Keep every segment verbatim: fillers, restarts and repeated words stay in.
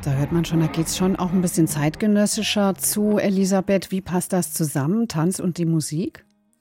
Da hört man schon, da geht es schon auch ein bisschen zeitgenössischer zu. Elisabeth, wie passt das zusammen, Tanz und die Musik?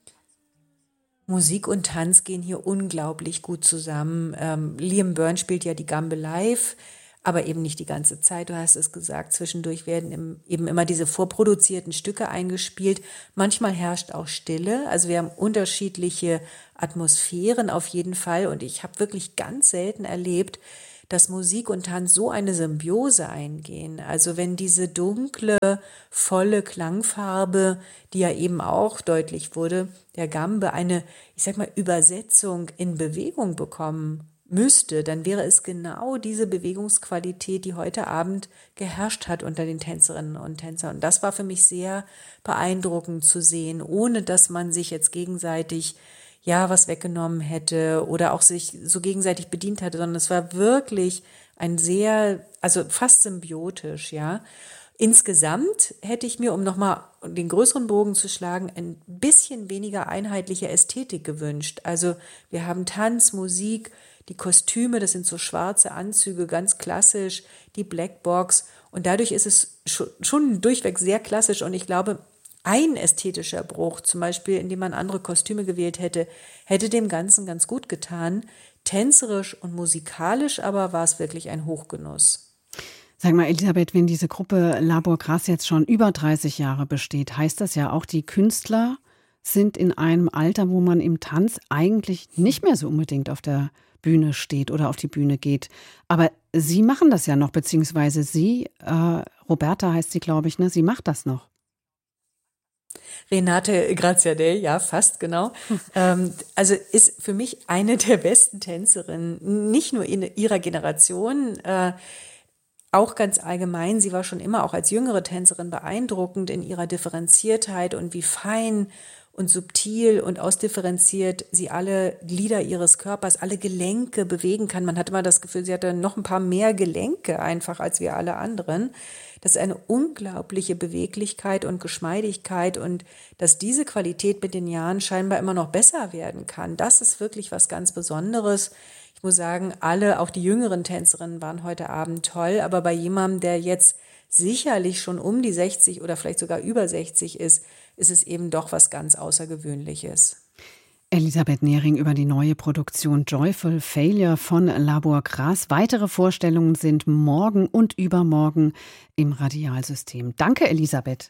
Musik und Tanz gehen hier unglaublich gut zusammen. Ähm, Liam Byrne spielt ja die Gambe live, aber eben nicht die ganze Zeit. Du hast es gesagt, zwischendurch werden im, eben immer diese vorproduzierten Stücke eingespielt. Manchmal herrscht auch Stille. Also wir haben unterschiedliche Atmosphären auf jeden Fall. Und ich habe wirklich ganz selten erlebt, dass Musik und Tanz so eine Symbiose eingehen. Also wenn diese dunkle, volle Klangfarbe, die ja eben auch deutlich wurde, der Gambe eine, ich sag mal, Übersetzung in Bewegung bekommen müsste, dann wäre es genau diese Bewegungsqualität, die heute Abend geherrscht hat unter den Tänzerinnen und Tänzern. Und das war für mich sehr beeindruckend zu sehen, ohne dass man sich jetzt gegenseitig ja was weggenommen hätte oder auch sich so gegenseitig bedient hatte, sondern es war wirklich ein sehr, also fast symbiotisch, ja. Insgesamt hätte ich mir, um nochmal den größeren Bogen zu schlagen, ein bisschen weniger einheitliche Ästhetik gewünscht. Also wir haben Tanz, Musik, die Kostüme, das sind so schwarze Anzüge, ganz klassisch, die Blackbox und dadurch ist es schon durchweg sehr klassisch und ich glaube, ein ästhetischer Bruch, zum Beispiel, indem man andere Kostüme gewählt hätte, hätte dem Ganzen ganz gut getan. Tänzerisch und musikalisch aber war es wirklich ein Hochgenuss. Sag mal, Elisabeth, wenn diese Gruppe Labor Gras jetzt schon über dreißig Jahre besteht, heißt das ja auch, die Künstler sind in einem Alter, wo man im Tanz eigentlich nicht mehr so unbedingt auf der Bühne steht oder auf die Bühne geht. Aber Sie machen das ja noch, beziehungsweise Sie, äh, Roberta heißt sie, glaube ich, ne? Sie macht das noch. Renate Graziadei, ja, fast genau. ähm, also ist für mich eine der besten Tänzerinnen, nicht nur in ihrer Generation, äh, auch ganz allgemein. Sie war schon immer auch als jüngere Tänzerin beeindruckend in ihrer Differenziertheit und wie fein und subtil und ausdifferenziert sie alle Glieder ihres Körpers, alle Gelenke bewegen kann. Man hat immer das Gefühl, sie hatte noch ein paar mehr Gelenke einfach als wir alle anderen. Das ist eine unglaubliche Beweglichkeit und Geschmeidigkeit und dass diese Qualität mit den Jahren scheinbar immer noch besser werden kann, das ist wirklich was ganz Besonderes. Ich muss sagen, alle, auch die jüngeren Tänzerinnen waren heute Abend toll, aber bei jemandem, der jetzt sicherlich schon um die sechzig oder vielleicht sogar über sechzig ist, ist es eben doch was ganz Außergewöhnliches. Elisabeth Nehring über die neue Produktion Joyful Failure von Labor Gras. Weitere Vorstellungen sind morgen und übermorgen im Radialsystem. Danke, Elisabeth.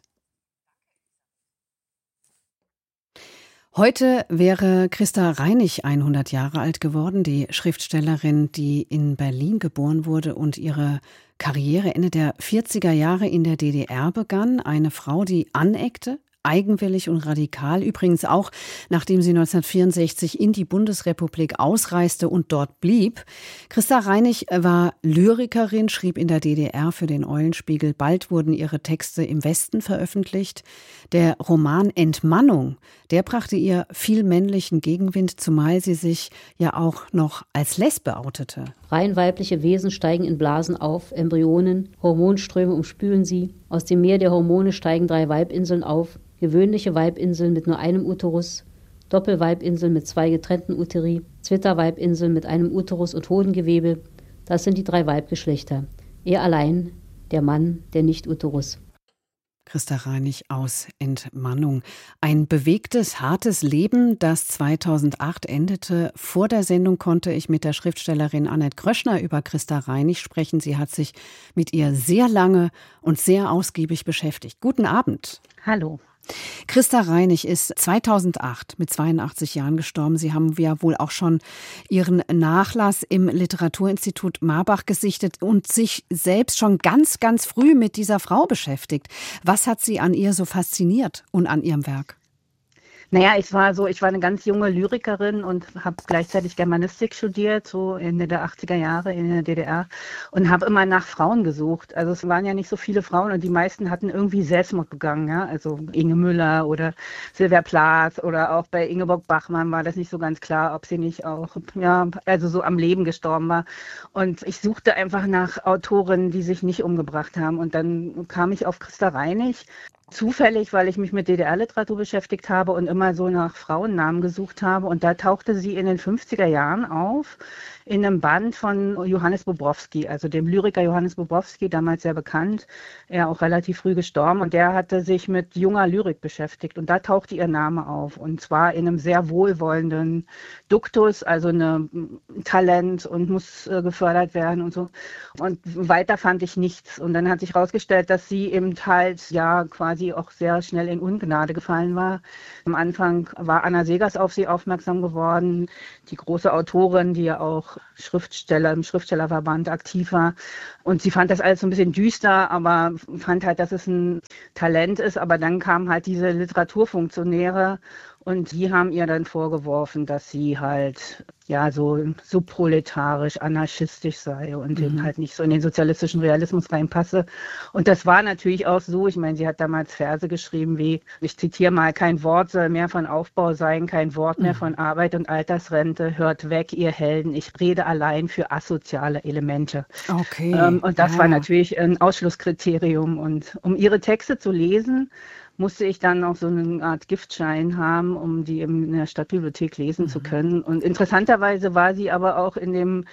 Heute wäre Christa Reinig hundert Jahre alt geworden, die Schriftstellerin, die in Berlin geboren wurde und ihre Karriere Ende der vierziger Jahre in der D D R begann. Eine Frau, die aneckte, eigenwillig und radikal, übrigens auch nachdem sie neunzehnhundertvierundsechzig in die Bundesrepublik ausreiste und dort blieb. Christa Reinig war Lyrikerin, schrieb in der D D R für den Eulenspiegel. Bald wurden ihre Texte im Westen veröffentlicht. Der Roman Entmannung, der brachte ihr viel männlichen Gegenwind, zumal sie sich ja auch noch als Lesbe outete. Rein weibliche Wesen steigen in Blasen auf, Embryonen, Hormonströme umspülen sie. Aus dem Meer der Hormone steigen drei Weibinseln auf, gewöhnliche Weibinseln mit nur einem Uterus, Doppelweibinseln mit zwei getrennten Uteri, Zwitterweibinseln mit einem Uterus und Hodengewebe. Das sind die drei Weibgeschlechter. Er allein, der Mann, der Nicht-Uterus. Christa Reinig aus Entmannung. Ein bewegtes, hartes Leben, das zweitausendacht endete. Vor der Sendung konnte ich mit der Schriftstellerin Annette Gröschner über Christa Reinig sprechen. Sie hat sich mit ihr sehr lange und sehr ausgiebig beschäftigt. Guten Abend. Hallo. Christa Reinig ist zweitausendacht mit zweiundachtzig Jahren gestorben. Sie haben ja wohl auch schon ihren Nachlass im Literaturinstitut Marbach gesichtet und sich selbst schon ganz, ganz früh mit dieser Frau beschäftigt. Was hat Sie an ihr so fasziniert und an ihrem Werk? Naja, ich war so, ich war eine ganz junge Lyrikerin und habe gleichzeitig Germanistik studiert, so Ende der achtziger Jahre in der D D R und habe immer nach Frauen gesucht. Also es waren ja nicht so viele Frauen und die meisten hatten irgendwie Selbstmord begangen, ja. Also Inge Müller oder Sylvia Plath oder auch bei Ingeborg Bachmann war das nicht so ganz klar, ob sie nicht auch, ja, also so am Leben gestorben war. Und ich suchte einfach nach Autorinnen, die sich nicht umgebracht haben und dann kam ich auf Christa Reinig. zufällig, weil ich mich mit D D R-Literatur beschäftigt habe und immer so nach Frauennamen gesucht habe. Und da tauchte sie in den fünfziger Jahren auf, in einem Band von Johannes Bobrowski, also dem Lyriker Johannes Bobrowski, damals sehr bekannt, er auch relativ früh gestorben. Und der hatte sich mit junger Lyrik beschäftigt. Und da tauchte ihr Name auf. Und zwar in einem sehr wohlwollenden Duktus, also ein Talent und muss äh, gefördert werden und so. Und weiter fand ich nichts. Und dann hat sich herausgestellt, dass sie eben halt ja quasi auch sehr schnell in Ungnade gefallen war. Am Anfang war Anna Segers auf sie aufmerksam geworden, die große Autorin, die ja auch Schriftsteller im Schriftstellerverband aktiv war. Und sie fand das alles so ein bisschen düster, aber fand halt, dass es ein Talent ist. Aber dann kamen halt diese Literaturfunktionäre und die haben ihr dann vorgeworfen, dass sie halt ja so subproletarisch, anarchistisch sei und mhm. eben halt nicht so in den sozialistischen Realismus reinpasse. Und das war natürlich auch so. Ich meine, sie hat damals Verse geschrieben wie, ich zitiere mal, kein Wort soll mehr von Aufbau sein, kein Wort mehr von Arbeit und Altersrente. Hört weg, ihr Helden, ich rede allein für asoziale Elemente. Okay. Ähm, und das ja. war natürlich ein Ausschlusskriterium. Und um ihre Texte zu lesen, musste ich dann auch so eine Art Giftschein haben, um die in der Stadtbibliothek lesen mhm. zu können. Und interessanterweise war sie aber auch in dem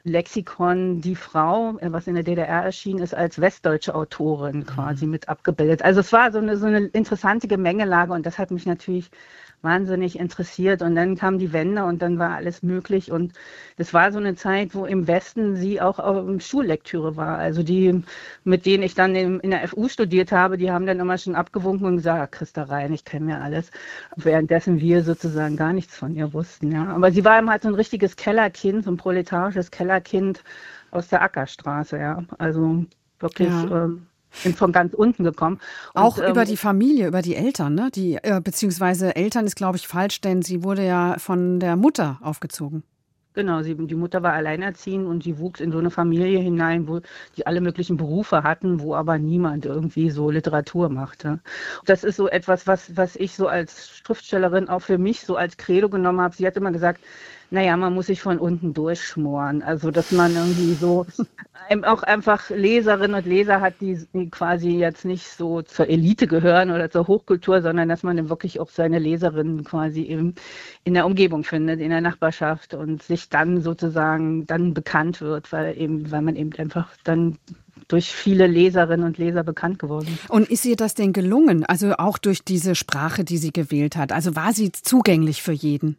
Lexikon Die Frau, was in der D D R erschienen ist, als westdeutsche Autorin quasi mhm. mit abgebildet. Also es war so eine, so eine interessante Gemengelage und das hat mich natürlich wahnsinnig interessiert. Und dann kam die Wende und dann war alles möglich. Und es war so eine Zeit, wo im Westen sie auch auf Schullektüre war. Also die, mit denen ich dann in, in der F U studiert habe, die haben dann immer schon abgewunken und gesagt, Christa Rein, ich kenne ja alles. Währenddessen wir sozusagen gar nichts von ihr wussten. Ja. Aber sie war eben halt so ein richtiges Kellerkind, so ein proletarisches Kellerkind aus der Ackerstraße. Ja. Also wirklich... Ja. Ähm, bin von ganz unten gekommen. Und, auch ähm, über die Familie, über die Eltern, ne? Die, äh, beziehungsweise Eltern ist, glaube ich, falsch, denn sie wurde ja von der Mutter aufgezogen. Genau, sie, die Mutter war alleinerziehend und sie wuchs in so eine Familie hinein, wo die alle möglichen Berufe hatten, wo aber niemand irgendwie so Literatur machte. Das ist so etwas, was, was ich so als Schriftstellerin auch für mich so als Credo genommen habe. Sie hat immer gesagt, naja, man muss sich von unten durchschmoren. Also, dass man irgendwie so auch einfach Leserinnen und Leser hat, die, die quasi jetzt nicht so zur Elite gehören oder zur Hochkultur, sondern dass man dann wirklich auch seine Leserinnen quasi in, in der Umgebung findet, in der Nachbarschaft und sich dann sozusagen dann bekannt wird, weil eben, weil man eben einfach dann durch viele Leserinnen und Leser bekannt geworden. Und ist ihr das denn gelungen? Also auch durch diese Sprache, die sie gewählt hat? Also war sie zugänglich für jeden?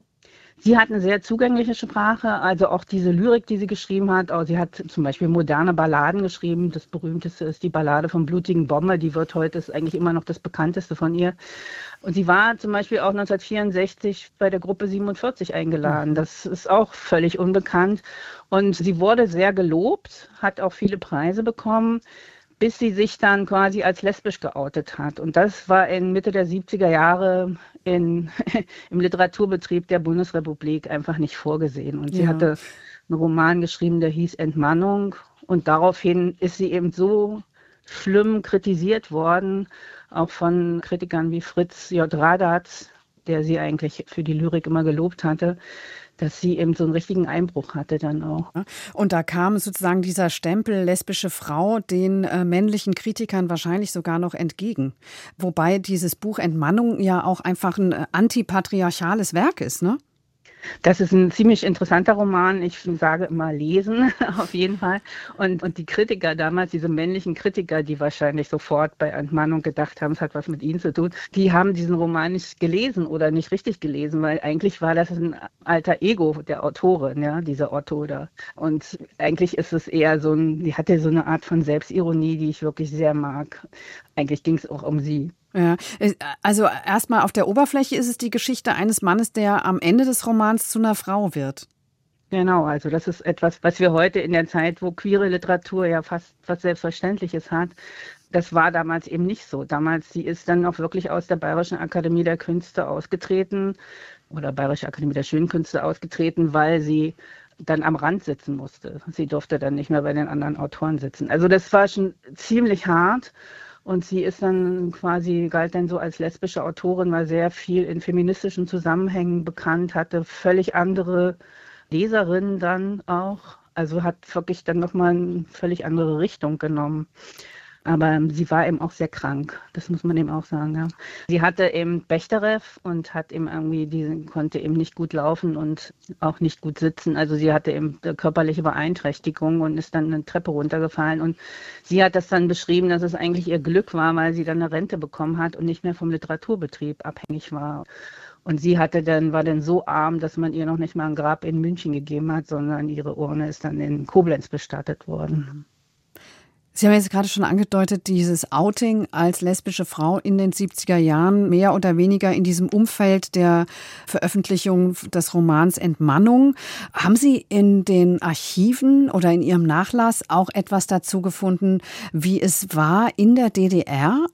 Sie hat eine sehr zugängliche Sprache, also auch diese Lyrik, die sie geschrieben hat. Auch sie hat zum Beispiel moderne Balladen geschrieben. Das berühmteste ist die Ballade vom blutigen Bomber. Die wird heute, ist eigentlich immer noch das bekannteste von ihr. Und sie war zum Beispiel auch neunzehnhundertvierundsechzig bei der Gruppe siebenundvierzig eingeladen. Das ist auch völlig unbekannt. Und sie wurde sehr gelobt, hat auch viele Preise bekommen, bis sie sich dann quasi als lesbisch geoutet hat. Und das war in Mitte der siebziger Jahre in, im Literaturbetrieb der Bundesrepublik einfach nicht vorgesehen. Und sie ja. hatte einen Roman geschrieben, der hieß Entmannung. Und daraufhin ist sie eben so schlimm kritisiert worden, auch von Kritikern wie Fritz J. Radatz, der sie eigentlich für die Lyrik immer gelobt hatte, dass sie eben so einen richtigen Einbruch hatte dann auch. Und da kam sozusagen dieser Stempel lesbische Frau den äh, männlichen Kritikern wahrscheinlich sogar noch entgegen. Wobei dieses Buch Entmannung ja auch einfach ein äh, antipatriarchales Werk ist, ne? Das ist ein ziemlich interessanter Roman. Ich sage immer lesen, auf jeden Fall. Und, und die Kritiker damals, diese männlichen Kritiker, die wahrscheinlich sofort bei Entmannung gedacht haben, es hat was mit ihnen zu tun, die haben diesen Roman nicht gelesen oder nicht richtig gelesen, weil eigentlich war das ein alter Ego der Autorin, ja, dieser Otto da. Und eigentlich ist es eher so ein, die hatte so eine Art von Selbstironie, die ich wirklich sehr mag. Eigentlich ging es auch um sie. Ja, also erstmal auf der Oberfläche ist es die Geschichte eines Mannes, der am Ende des Romans zu einer Frau wird. Genau, also das ist etwas, was wir heute in der Zeit, wo queere Literatur ja fast was Selbstverständliches hat, das war damals eben nicht so. Damals, sie ist dann auch wirklich aus der Bayerischen Akademie der Künste ausgetreten oder Bayerische Akademie der Schönen Künste ausgetreten, weil sie dann am Rand sitzen musste. Sie durfte dann nicht mehr bei den anderen Autoren sitzen. Also das war schon ziemlich hart. Und sie ist dann quasi, galt dann so als lesbische Autorin, war sehr viel in feministischen Zusammenhängen bekannt, hatte völlig andere Leserinnen dann auch. Also hat wirklich dann nochmal eine völlig andere Richtung genommen. Aber sie war eben auch sehr krank, das muss man eben auch sagen. Ja. Sie hatte eben Bechterew und hat eben irgendwie, die konnte eben nicht gut laufen und auch nicht gut sitzen. Also sie hatte eben körperliche Beeinträchtigung und ist dann eine Treppe runtergefallen. Und sie hat das dann beschrieben, dass es eigentlich ihr Glück war, weil sie dann eine Rente bekommen hat und nicht mehr vom Literaturbetrieb abhängig war. Und sie hatte dann, war dann so arm, dass man ihr noch nicht mal ein Grab in München gegeben hat, sondern ihre Urne ist dann in Koblenz bestattet worden. Sie haben jetzt gerade schon angedeutet, dieses Outing als lesbische Frau in den siebziger Jahren, mehr oder weniger in diesem Umfeld der Veröffentlichung des Romans Entmannung. Haben Sie in den Archiven oder in Ihrem Nachlass auch etwas dazu gefunden, wie es war in der D D R,